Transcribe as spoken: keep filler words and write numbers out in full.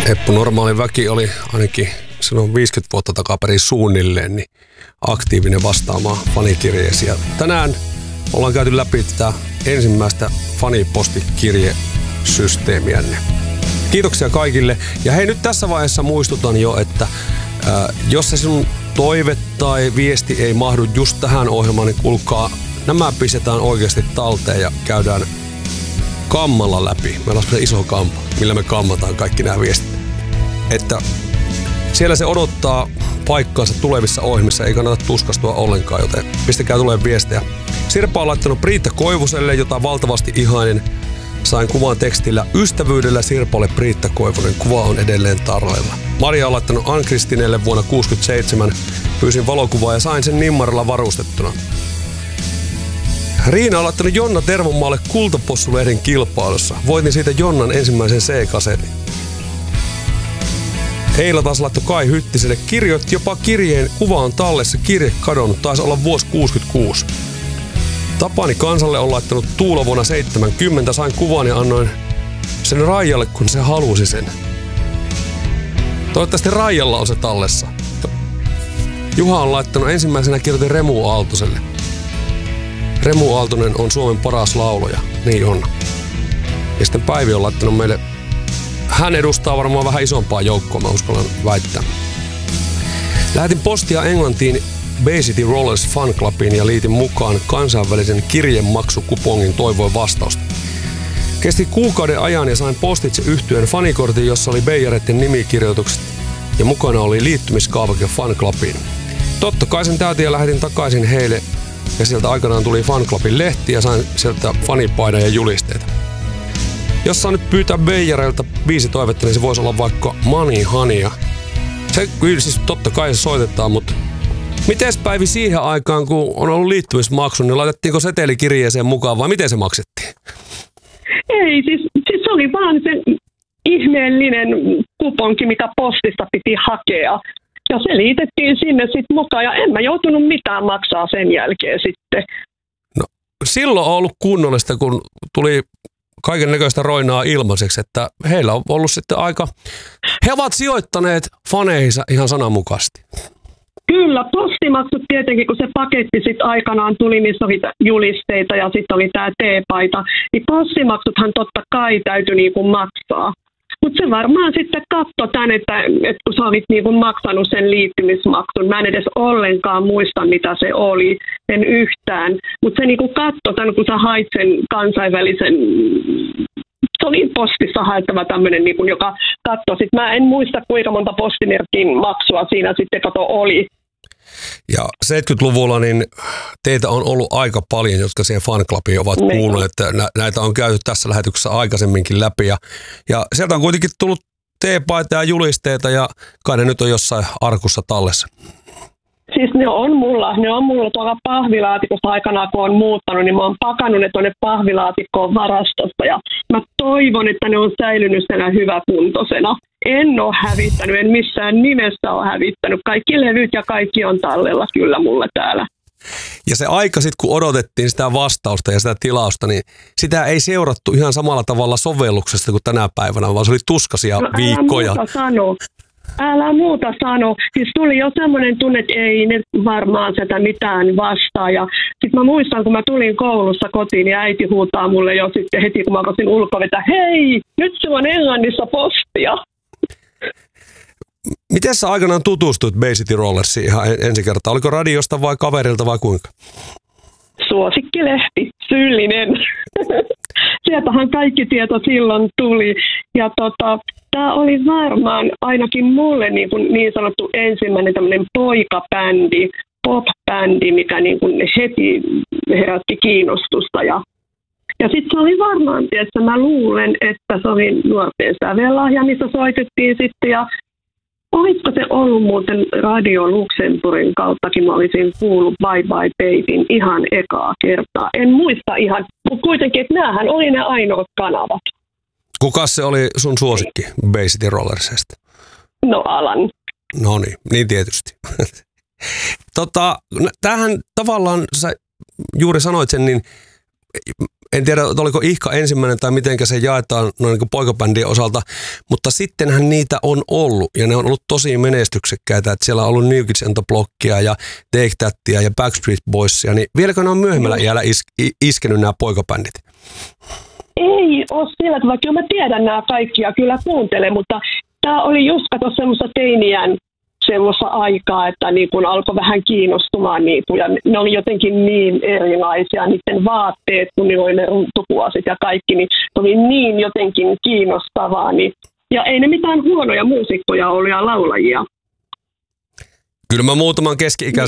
Heppu Normaali väki oli ainakin silloin viisikymmentä vuotta takaperin suunnilleen niin aktiivinen vastaamaan fanikirjeisiin. Ja tänään ollaan käyty läpi tätä ensimmäistä fanipostikirjesysteemiänne. Kiitoksia kaikille. Ja hei, nyt tässä vaiheessa muistutan jo, että ää, jos se sinun toive tai viesti ei mahdu just tähän ohjelmaan, niin kuulkaa, nämä pistetään oikeasti talteen ja käydään kammalla läpi. Meillä on iso kampa, millä me kammataan kaikki nämä viestit. Että siellä se odottaa paikkaansa tulevissa ohjelmissa, ei kannata tuskastua ollenkaan, joten pistäkää tulee viestejä. Sirpa on laittanut Priitta Koivuselle, jota valtavasti ihainen. Sain kuvan tekstillä ystävyydellä Sirpalle Priitta Koivunen. Kuva on edelleen tarjolla. Maria on laittanut Ann-Kristinelle vuonna kuusikymmentäseitsemän. Pyysin valokuvaa ja sain sen nimmarilla varustettuna. Riina on laittanut Jonna Tervonmaalle Kultapossulehden kilpailussa. Voitin siitä Jonnan ensimmäisen C-kasetin. Eila taas laittoi Kai Hyttiselle. Kirjoitti jopa kirjeen, kuva on tallessa, kirje kadonnut, taisi olla vuosi kuusikymmentäkuusi. Tapani Kansalle on laittanut Tuula vuonna seitsemänkymmentä. Sain kuvan ja annoin sen Raijalle, kun se halusi sen. Toivottavasti Raijalla on se tallessa. Juha on laittanut ensimmäisenä kirjoitin Remu Aaltoselle. Remu Aaltonen on Suomen paras lauloja. Niin on. Ja sitten Päivi on laittanut meille. Hän edustaa varmaan vähän isompaa joukkoa, mä uskallan väittää. Lähetin postia Englantiin Bay City Rollers Fan Clubiin ja liitin mukaan kansainvälisen kirjemaksukupongin toivoin vastausta. Kesti kuukauden ajan ja sain postitse yhtyeen fanikortin, jossa oli Beijareiden nimikirjoitukset ja mukana oli liittymiskaavake Fan Clubiin. Totta kai sen täytin ja lähetin takaisin heille ja sieltä aikanaan tuli Fan Clubin lehti ja sain sieltä fanipaidan ja julisteita. Jos saa nyt pyytää Beijareilta viisi toivetta, niin se voisi olla vaikka Money Honeya. Se kyllä siis totta kai se soitetaan, mutta mites Päivi siihen aikaan, kun on ollut liittymismaksu, niin laitettiinko seteli kirjeeseen mukaan vai miten se maksettiin? Ei, siis, siis se oli vaan se ihmeellinen kuponki, mitä postista piti hakea. Ja se liitettiin sinne sitten mukaan ja en mä joutunut mitään maksaa sen jälkeen sitten. No silloin on ollut kunnollista, kun tuli kaiken näköistä roinaa ilmaiseksi, että heillä on ollut sitten aika, he ovat sijoittaneet faneihinsa ihan sananmukaisesti. Kyllä, postimaksut tietenkin, kun se paketti sitten aikanaan tuli, missä oli julisteita ja sitten oli tämä teepaita, niin postimaksuthan totta kai täytyi niinku maksaa. Mutta se varmaan sitten katsoi tämän, että, että kun sä olit niinku maksanut sen liittymismaksun, mä en edes ollenkaan muista, mitä se oli, en yhtään. Mutta se niinku katsoi tämän, kun sä hait sen kansainvälisen, se oli postissa haettava tämmöinen, niinku, joka katsoi. Sitten mä en muista, kuinka monta postimerkin maksua siinä sitten kato oli. Ja seitsemänkymmentäluvulla niin teitä on ollut aika paljon, jotka siihen fanclubiin ovat kuulleet, että näitä on käyty tässä lähetyksessä aikaisemminkin läpi. Ja, ja sieltä on kuitenkin tullut teepaita ja julisteita ja kai ne nyt on jossain arkussa tallessa. Siis ne on mulla, ne on mulla tuolla pahvilaatikossa aikanaan, kun on muuttanut, niin mä oon pakannut ne tuonne pahvilaatikkoon varastosta ja mä toivon, että ne on säilynyt siellä hyväkuntoisena. En ole hävittänyt, en missään nimessä ole hävittänyt. Kaikki levyt ja kaikki on tallella kyllä mulla täällä. Ja se aika sitten, kun odotettiin sitä vastausta ja sitä tilausta, niin sitä ei seurattu ihan samalla tavalla sovelluksesta kuin tänä päivänä, vaan se oli tuskaisia no, viikkoja. Älä muuta sano. Älä muuta sano. Siis tuli jo semmoinen tunne, että ei ne varmaan sitä mitään vastaa. Ja sitten mä muistan, kun mä tulin koulussa kotiin ja äiti huutaa mulle jo sitten heti, kun mä voisin ulkovetä, hei, nyt se on Englannissa postia. Miten sä aikanaan tutustuit Bay City Rollersiin ihan ensi kertaa? Oliko radiosta vai kaverilta vai kuinka? Suosikkilehti, Syyllinen. Sieltähän kaikki tieto silloin tuli. Ja tota, tämä oli varmaan ainakin mulle niin, kuin niin sanottu ensimmäinen tämmöinen poikabändi, pop-bändi, mikä niin kuin heti herätti kiinnostusta. Ja, ja sitten se oli varmaan, että mä luulen, että se oli nuorten sävellahja, missä soitettiin sitten. Ja olisiko se ollut muuten Radio Luxemburgin kauttakin, mä olisin kuullut Bye Bye Babyn ihan ekaa kertaa. En muista ihan, mutta kuitenkin, että näähän oli ne ainoat kanavat. Kuka se oli sun suosikki Bay City Rollersista? No Alan. No niin, niin tietysti. tota, tämähän tavallaan, sä juuri sanoit sen, niin en tiedä, oliko Ihka ensimmäinen tai miten se jaetaan noin niin kuin poikabändien osalta, mutta sittenhän niitä on ollut ja ne on ollut tosi menestyksekkäitä, että siellä on ollut New Kids and the Blockia ja Take Thatia ja Backstreet Boysia, niin vieläkö ne on myöhemmällä iällä is- iskenyt nämä poikabändit? Ei ole sillä tavalla, kyllä mä tiedän nämä kaikki ja kyllä kuuntelen, mutta tämä oli just kato semmoista teiniän semmoista aikaa, että niin kun alkoi vähän kiinnostumaan niin kun, ja ne oli jotenkin niin erilaisia, niiden vaatteet, kun ne oli ne runtukuosit ja kaikki, niin se oli niin jotenkin kiinnostavaa. Niin, ja ei ne mitään huonoja muusikkoja ollut ja laulajia. Kyllä mä muutaman keski-ikäisen